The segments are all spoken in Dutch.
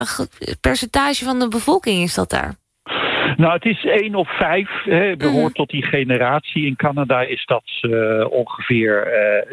percentage van de bevolking is dat daar? Nou, het is 1 op 5. Behoort tot die generatie. In Canada is dat ongeveer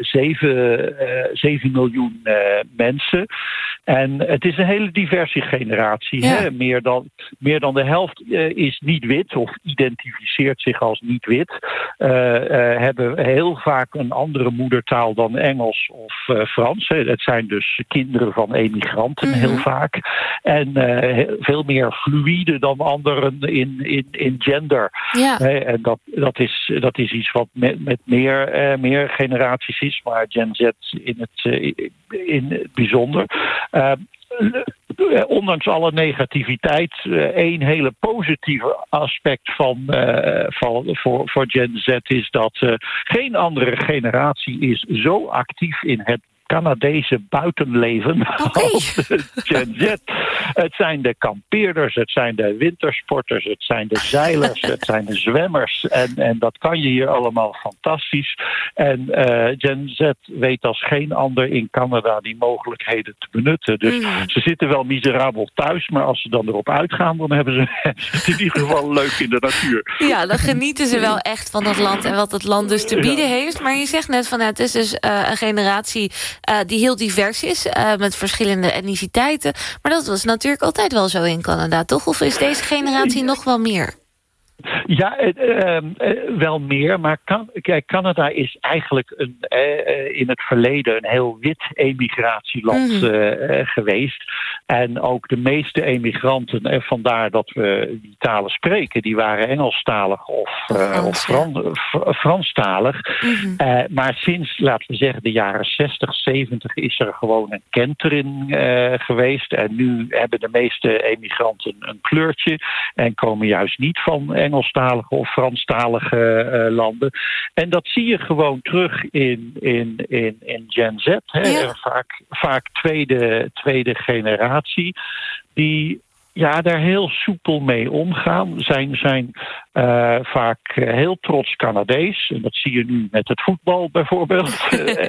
7 miljoen mensen. En het is een hele diverse generatie. Ja. Hè? Meer dan de helft is niet wit of identificeert zich als niet wit. Hebben heel vaak een andere moedertaal dan Engels of Frans. Hè? Het zijn dus kinderen van emigranten heel vaak. En veel meer fluïde dan anderen in gender. Ja. En dat is iets wat met meer generaties is, maar Gen Z in het bijzonder. Ondanks alle negativiteit, één hele positieve aspect voor Gen Z is dat geen andere generatie is zo actief in het Canadese buitenleven als Gen Z. Het zijn de kampeerders, het zijn de wintersporters, het zijn de zeilers, het zijn de zwemmers. En dat kan je hier allemaal fantastisch. En Gen Z weet als geen ander in Canada die mogelijkheden te benutten. Dus ze zitten wel miserabel thuis, maar als ze dan erop uitgaan, dan hebben ze het in ieder geval leuk in de natuur. Ja, dan genieten ze wel echt van het land en wat het land dus te bieden heeft. Maar je zegt net van het is dus een generatie die heel divers is, met verschillende etniciteiten. Maar dat was natuurlijk altijd wel zo in Canada, toch? Of is deze generatie nog wel meer? Ja, wel meer. Maar Canada is eigenlijk in het verleden een heel wit emigratieland geweest. En ook de meeste emigranten, en vandaar dat we die talen spreken, die waren Engelstalig of Franstalig. Maar sinds, laten we zeggen, de jaren 60, 70 is er gewoon een kentering geweest. En nu hebben de meeste emigranten een kleurtje en komen juist niet van Engelstalige of Franstalige landen. En dat zie je gewoon terug in Gen Z. Hè? Ja. Vaak tweede generatie die daar heel soepel mee omgaan. Zijn vaak heel trots Canadees. En dat zie je nu met het voetbal bijvoorbeeld.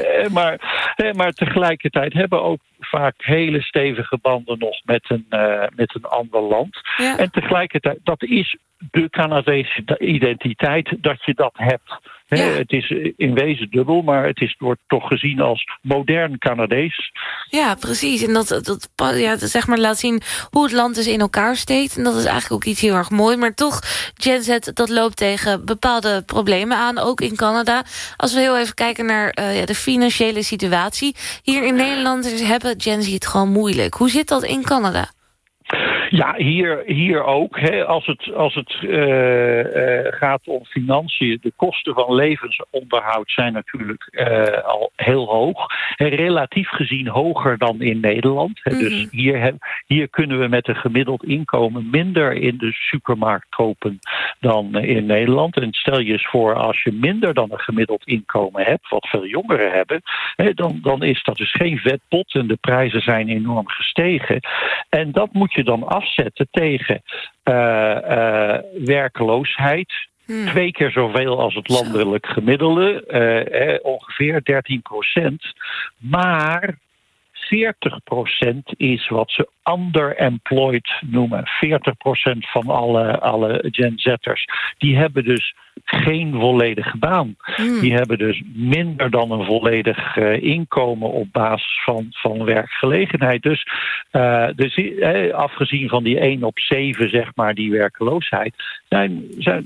Maar tegelijkertijd hebben ook vaak hele stevige banden nog met een ander land. Ja. En tegelijkertijd, dat is de Canadese identiteit dat je dat hebt. Ja. Het is in wezen dubbel, maar wordt toch gezien als modern Canadees. Ja, precies. En dat zeg maar laat zien hoe het land dus in elkaar steekt. En dat is eigenlijk ook iets heel erg mooi. Maar toch, Gen Z, dat loopt tegen bepaalde problemen aan, ook in Canada. Als we heel even kijken naar de financiële situatie. Hier in Nederland hebben Gen Z het gewoon moeilijk. Hoe zit dat in Canada? Ja, hier ook. Hè. Als het gaat om financiën, de kosten van levensonderhoud zijn natuurlijk al heel hoog. Relatief gezien hoger dan in Nederland. Hè. Dus hier kunnen we met een gemiddeld inkomen minder in de supermarkt kopen dan in Nederland. En stel je eens voor, als je minder dan een gemiddeld inkomen hebt, wat veel jongeren hebben, dan is dat dus geen vetpot en de prijzen zijn enorm gestegen. En dat moet je dan afzetten tegen werkloosheid. 2 keer zoveel als het landelijk gemiddelde. Ongeveer 13%. Maar 40% is wat ze underemployed noemen. 40% van alle Gen Z'ers. Die hebben dus geen volledige baan. Die hebben dus minder dan een volledig inkomen op basis van werkgelegenheid. Dus afgezien van die 1 op 7, zeg maar, die werkloosheid, zijn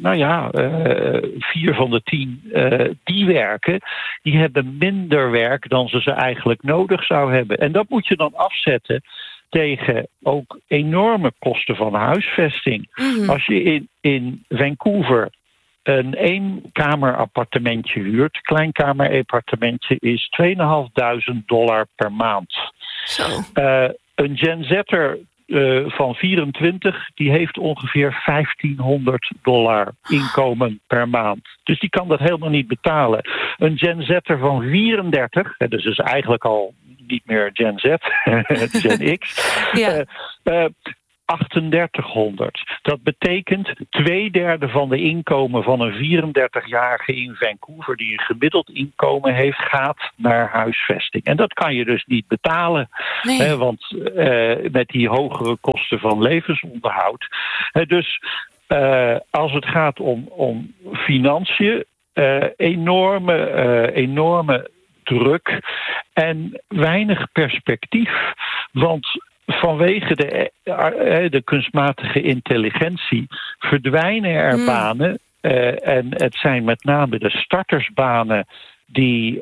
4 van de 10 die werken, die hebben minder werk dan ze eigenlijk nodig zou hebben. En dat moet je dan afzetten tegen ook enorme kosten van huisvesting. Als je in Vancouver een 1-kamer-appartementje huurt, kleinkamer-appartementje is $2.500 per maand. Zo. Een Gen Z'er van 24, die heeft ongeveer $1.500 inkomen per maand. Dus die kan dat helemaal niet betalen. Een Gen Z'er van 34, dus is eigenlijk al niet meer Gen Z, Gen X. Ja. 3800. Dat betekent 2/3 van de inkomen van een 34-jarige in Vancouver die een gemiddeld inkomen heeft, gaat naar huisvesting. En dat kan je dus niet betalen. Nee. Want met die hogere kosten van levensonderhoud. Dus als het gaat om financiën, enorme druk en weinig perspectief. Want vanwege de kunstmatige intelligentie verdwijnen er banen. En het zijn met name de startersbanen die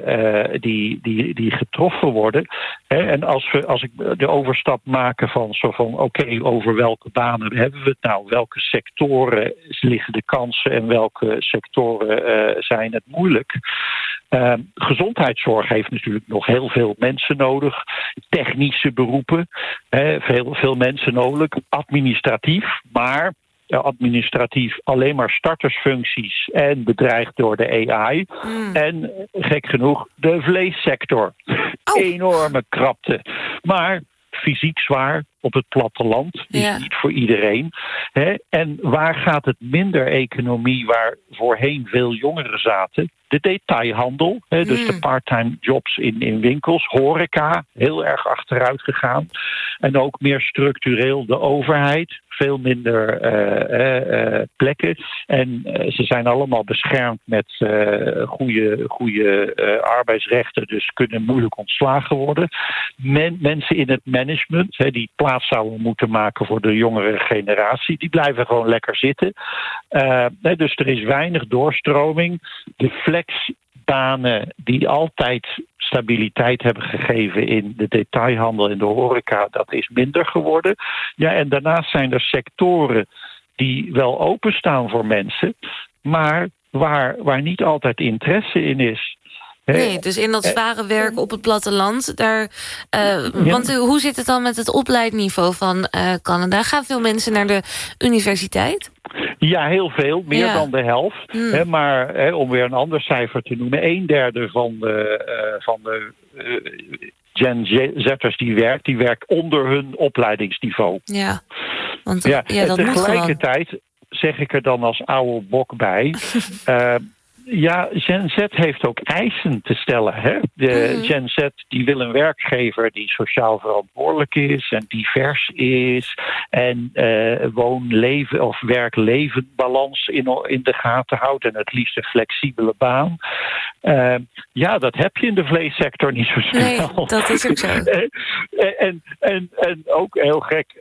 getroffen worden. En als ik de overstap maak van over welke banen hebben we het nou? Welke sectoren liggen de kansen en welke sectoren zijn het moeilijk? Gezondheidszorg heeft natuurlijk nog heel veel mensen nodig. Technische beroepen, veel mensen nodig. Administratief, maar administratief alleen maar startersfuncties en bedreigd door de AI. En gek genoeg de vleessector. Enorme krapte. Maar fysiek zwaar op het platteland. Is niet voor iedereen. En waar gaat het minder economie waar voorheen veel jongeren zaten? De detailhandel, dus de part-time jobs in winkels, horeca, heel erg achteruit gegaan. En ook meer structureel de overheid, veel minder plekken. En ze zijn allemaal beschermd met goede arbeidsrechten, dus kunnen moeilijk ontslagen worden. Mensen in het management, die plaats zouden moeten maken voor de jongere generatie, die blijven gewoon lekker zitten. Dus er is weinig doorstroming. De flexbanen die altijd stabiliteit hebben gegeven in de detailhandel en de horeca, dat is minder geworden. Ja, en daarnaast zijn er sectoren die wel openstaan voor mensen, maar waar niet altijd interesse in is. Nee, dus in dat zware werk op het platteland, want hoe zit het dan met het opleidniveau van Canada? Gaan veel mensen naar de universiteit? Ja, heel veel. Meer dan de helft. Maar om weer een ander cijfer te noemen, 1/3 van de Gen Z'ers die werkt onder hun opleidingsniveau. Ja, want dat tegelijkertijd zeg ik er dan als oude bok bij. Gen Z heeft ook eisen te stellen. Gen Z die wil een werkgever die sociaal verantwoordelijk is en divers is en woon-leven of werk-leven-balans in de gaten houdt en het liefst een flexibele baan. Dat heb je in de vleessector niet zo snel. Nee, dat is ook zo. En ook heel gek,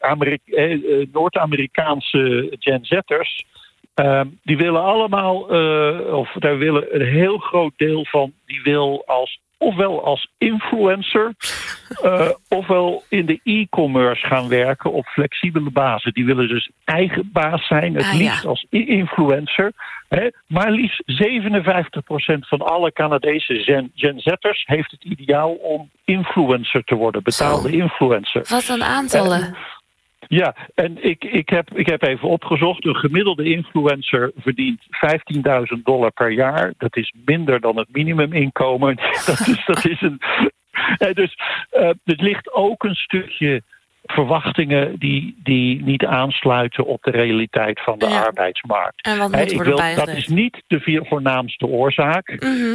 Noord-Amerikaanse Gen Z'ers. Die willen allemaal, of daar willen een heel groot deel van, die wil ofwel als influencer, ofwel in de e-commerce gaan werken op flexibele basis. Die willen dus eigen baas zijn, het liefst als influencer. Maar liefst 57% van alle Canadese Gen Z'ers heeft het ideaal om influencer te worden, betaalde influencer. Wat een aantallen. Ja, en ik heb even opgezocht. Een gemiddelde influencer verdient $15.000 per jaar. Dat is minder dan het minimuminkomen. Dat is een. Dus het ligt ook een stukje verwachtingen die niet aansluiten op de realiteit van de arbeidsmarkt. En wat moet worden bijgelegd? Dat is niet de voornaamste oorzaak.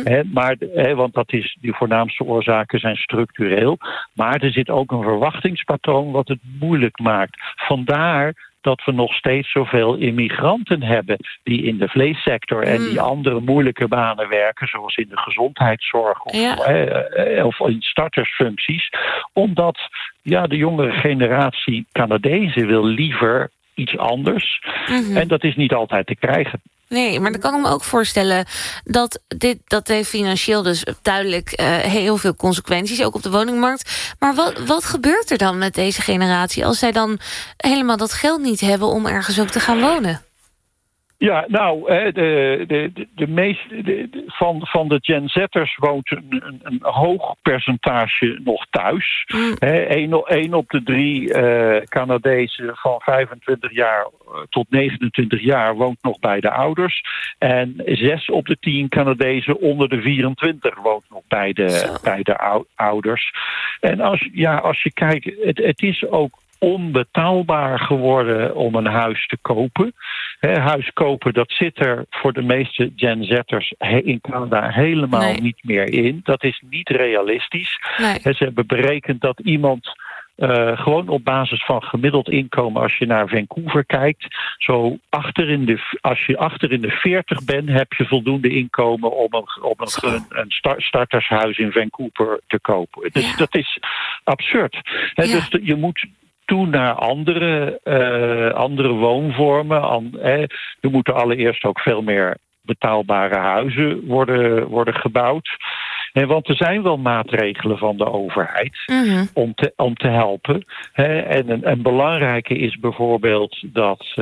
Want die voornaamste oorzaken zijn structureel. Maar er zit ook een verwachtingspatroon wat het moeilijk maakt. Vandaar dat we nog steeds zoveel immigranten hebben die in de vleessector en die andere moeilijke banen werken, zoals in de gezondheidszorg of in startersfuncties. Omdat de jongere generatie Canadezen wil liever iets anders. En dat is niet altijd te krijgen. Nee, maar dan kan ik me ook voorstellen dat heeft financieel dus duidelijk heel veel consequenties, ook op de woningmarkt. Maar wat gebeurt er dan met deze generatie als zij dan helemaal dat geld niet hebben om ergens ook te gaan wonen? Ja, nou, de meeste van de Gen Z'ers woont een hoog percentage nog thuis. 1 op de 3 Canadezen van 25 jaar tot 29 jaar woont nog bij de ouders. En 6 op de 10 Canadezen onder de 24 woont nog bij de ouders. En als je kijkt, het is ook onbetaalbaar geworden om een huis te kopen. Huis kopen, dat zit er voor de meeste Gen Z'ers in Canada helemaal niet meer in. Dat is niet realistisch. Nee. Ze hebben berekend dat iemand gewoon op basis van gemiddeld inkomen, als je naar Vancouver kijkt, als je achter in de 40 bent, heb je voldoende inkomen om een startershuis in Vancouver te kopen. Dus dat is absurd. Dus je moet toe naar andere woonvormen. Er moeten allereerst ook veel meer betaalbare huizen worden gebouwd. Want er zijn wel maatregelen van de overheid om te helpen. En een belangrijke is bijvoorbeeld dat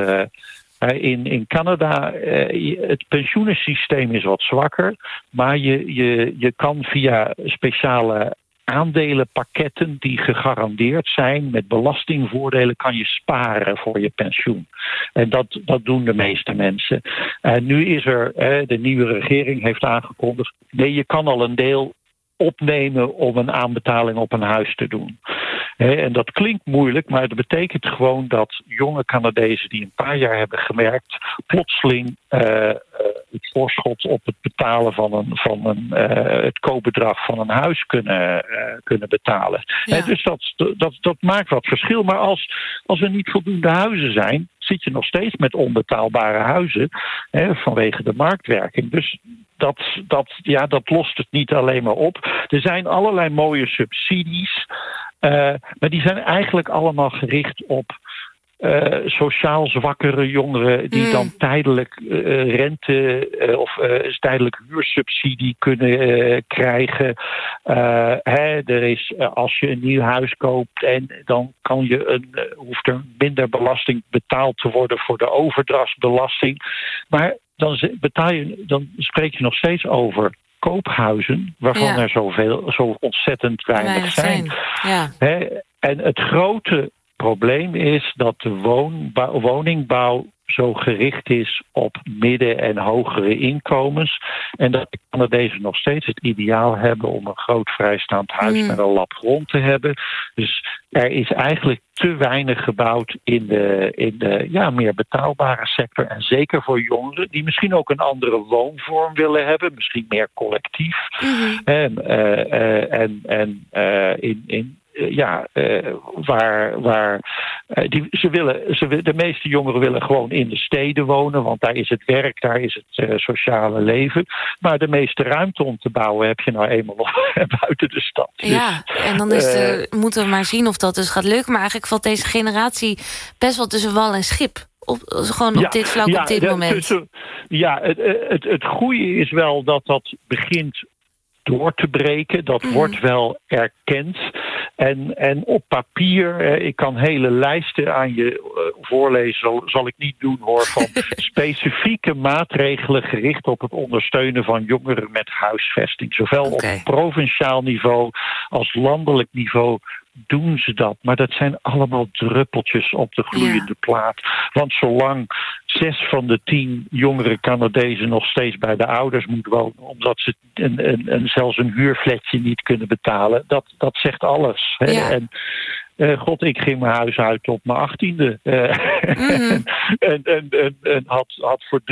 in Canada het pensioenensysteem is wat zwakker, maar je kan via speciale aandelenpakketten die gegarandeerd zijn met belastingvoordelen, kan je sparen voor je pensioen. En dat doen de meeste mensen. En nu is de nieuwe regering heeft aangekondigd, nee, je kan al een deel opnemen om een aanbetaling op een huis te doen. En dat klinkt moeilijk, maar het betekent gewoon dat jonge Canadezen die een paar jaar hebben gewerkt, plotseling het voorschot op het betalen van het koopbedrag van een huis kunnen betalen. Ja. Dus dat maakt wat verschil. Maar als er niet voldoende huizen zijn, zit je nog steeds met onbetaalbare huizen vanwege de marktwerking. Dus dat lost het niet alleen maar op. Er zijn allerlei mooie subsidies, maar die zijn eigenlijk allemaal gericht op sociaal zwakkere jongeren die dan tijdelijk rente of tijdelijk huursubsidie kunnen krijgen. Er is, als je een nieuw huis koopt, en dan hoeft er minder belasting betaald te worden voor de overdrachtsbelasting. Maar dan spreek je nog steeds over koophuizen, waarvan er zo ontzettend weinig zijn. Ja. En het grote probleem is dat de woningbouw zo gericht is op midden- en hogere inkomens. En dat de Canadezen nog steeds het ideaal hebben om een groot vrijstaand huis met een lap grond te hebben. Dus er is eigenlijk te weinig gebouwd in de meer betaalbare sector. En zeker voor jongeren die misschien ook een andere woonvorm willen hebben. Misschien meer collectief. De meeste jongeren willen gewoon in de steden wonen, want daar is het werk, daar is het sociale leven. Maar de meeste ruimte om te bouwen heb je nou eenmaal nog buiten de stad. Ja, dus, en dan moeten we maar zien of dat dus gaat lukken. Maar eigenlijk valt deze generatie best wel tussen wal en schip. Op dit vlak, op dit moment. Het goede is wel dat begint door te breken. Dat wordt wel erkend. En op papier, ik kan hele lijsten aan je voorlezen, zal ik niet doen hoor, van specifieke maatregelen gericht op het ondersteunen van jongeren met huisvesting. Zowel op provinciaal niveau als landelijk niveau doen ze dat. Maar dat zijn allemaal druppeltjes op de gloeiende plaat. Want zolang 6 van de 10 jongere Canadezen nog steeds bij de ouders moet wonen, omdat ze zelfs een huurflatje niet kunnen betalen, dat zegt alles. Ja. En ik ging mijn huis uit op mijn 18e. En had voor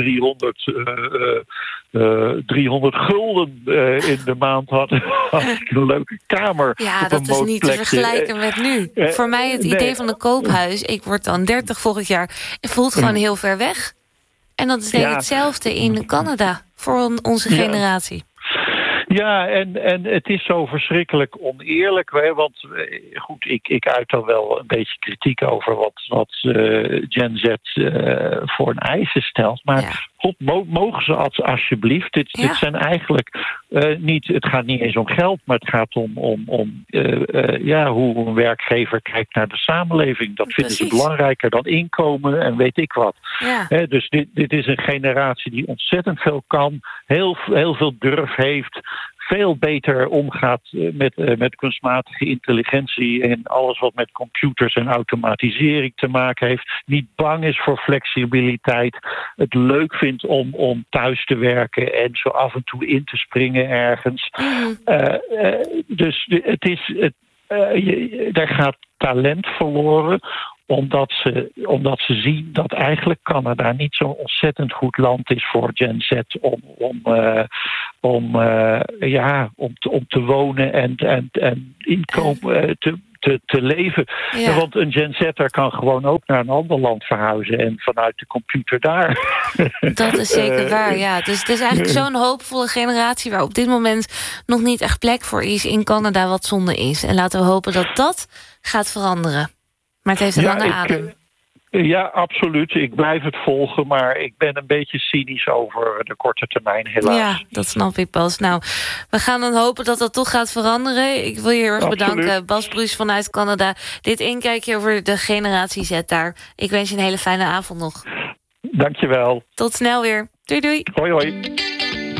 300 gulden in de maand had ik een leuke kamer. Ja, dat is niet te vergelijken met nu. Voor mij het idee van een koophuis, ik word dan 30 volgend jaar, voelt gewoon heel ver weg. En dat is denk ik hetzelfde in Canada voor onze generatie. Ja, en het is zo verschrikkelijk oneerlijk. Want goed, ik uit dan wel een beetje kritiek over wat Gen Z voor een eisen stelt. Maar God, mogen ze alsjeblieft. Dit zijn eigenlijk niet. Het gaat niet eens om geld, maar het gaat om hoe een werkgever kijkt naar de samenleving. Dat vinden ze belangrijker dan inkomen en weet ik wat. Ja. Dus dit is een generatie die ontzettend veel kan, heel veel durf heeft, veel beter omgaat met kunstmatige intelligentie en alles wat met computers en automatisering te maken heeft. Niet bang is voor flexibiliteit. Het leuk vindt om thuis te werken en zo af en toe in te springen ergens. Dus er gaat talent verloren, omdat ze zien dat eigenlijk Canada niet zo'n ontzettend goed land is voor Gen Z om te wonen en inkomen te leven. Ja. Want een Gen Z'er kan gewoon ook naar een ander land verhuizen en vanuit de computer daar. Dat is zeker waar, ja. Dus het is eigenlijk zo'n hoopvolle generatie waar op dit moment nog niet echt plek voor is in Canada, wat zonde is. En laten we hopen dat dat gaat veranderen. Maar het heeft een lange adem. Ja, absoluut. Ik blijf het volgen, maar ik ben een beetje cynisch over de korte termijn, helaas. Ja, dat snap ik, Bas. Nou, we gaan dan hopen dat dat toch gaat veranderen. Ik wil je heel erg bedanken, Bas Bruus vanuit Canada. Dit inkijkje over de generatie Z daar. Ik wens je een hele fijne avond nog. Dankjewel. Tot snel weer. Doei, doei. Hoi, hoi.